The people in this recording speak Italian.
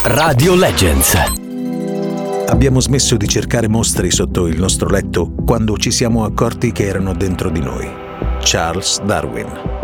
Radio Legends. Abbiamo smesso di cercare mostri sotto il nostro letto quando ci siamo accorti che erano dentro di noi. Charles Darwin.